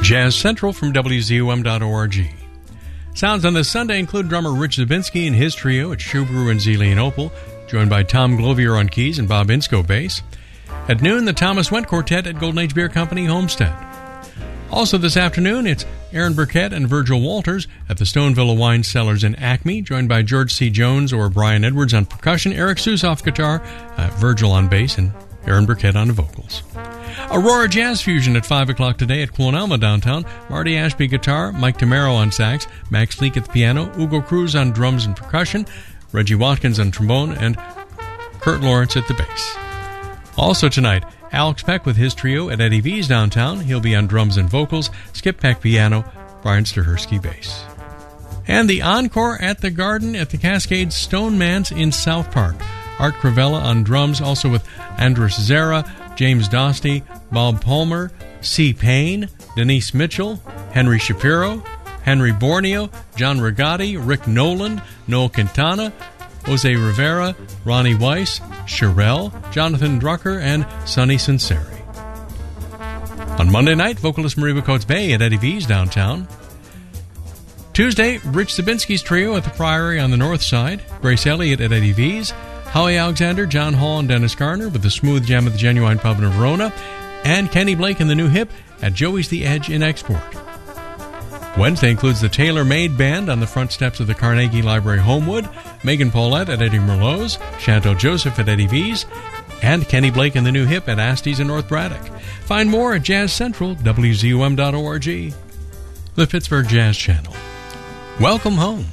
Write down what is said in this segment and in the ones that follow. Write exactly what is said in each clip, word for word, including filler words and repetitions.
Jazz Central from W Z U M dot org. Sounds on this Sunday include drummer Rich Zabinski and his trio at Shubru and Zelian Opal, joined by Tom Glovier on keys and Bob Insko bass. At noon, the Thomas Went Quartet at Golden Age Beer Company, Homestead. Also this afternoon, it's Aaron Burkett and Virgil Walters at the Stonevilla Wine Cellars in Acme, joined by George C. Jones or Brian Edwards on percussion, Eric Susoff guitar, uh, Virgil on bass, and Aaron Burkett on vocals. Aurora Jazz Fusion at five o'clock today at Clonalma downtown. Marty Ashby guitar, Mike Tamaro on sax, Max Leak at the piano, Ugo Cruz on drums and percussion, Reggie Watkins on trombone, and Kurt Lawrence at the bass. Also tonight, Alex Peck with his trio at Eddie V's downtown. He'll be on drums and vocals, Skip Peck piano, Brian Stahersky bass. And the encore at the Garden at the Cascade Stone Manse in South Park. Art Cravella on drums, also with Andres Zera, James Dostey, Bob Palmer, C. Payne, Denise Mitchell, Henry Shapiro, Henry Borneo, John Rigotti, Rick Nolan, Noel Quintana, Jose Rivera, Ronnie Weiss, Sherelle, Jonathan Drucker, and Sonny Sinceri. On Monday night, vocalist Mariba Coates-Bay at Eddie V's downtown. Tuesday, Rich Zabinski's trio at the Priory on the north side, Grace Elliott at Eddie V's, Howie Alexander, John Hall, and Dennis Garner with the Smooth Jam at the Genuine Pub in Verona, and Kenny Blake and the New Hip at Joey's The Edge in Export. Wednesday includes the Taylor Made Band on the front steps of the Carnegie Library Homewood, Megan Paulette at Eddie Merlot's, Chanto Joseph at Eddie V's, and Kenny Blake and the New Hip at Asty's in North Braddock. Find more at Jazz Central, W Z U M dot org. The Pittsburgh Jazz Channel. Welcome home.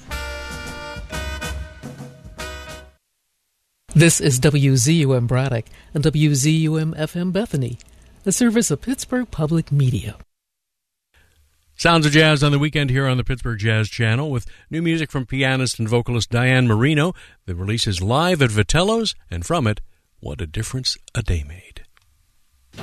This is W Z U M Braddock and W Z U M F M Bethany, a service of Pittsburgh Public Media. Sounds of Jazz on the weekend here on the Pittsburgh Jazz Channel with new music from pianist and vocalist Diane Marino. The release is live at Vitello's, and from it, What a Difference a Day Made.